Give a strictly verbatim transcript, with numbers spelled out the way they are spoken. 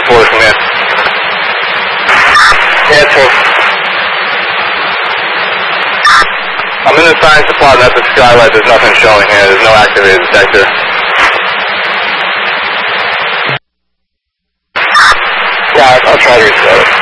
four, come in. Yeah, it's four. I'm in the science department at the skylight. There's nothing showing here. There's no activated detector. Yeah, I'll try to restart it.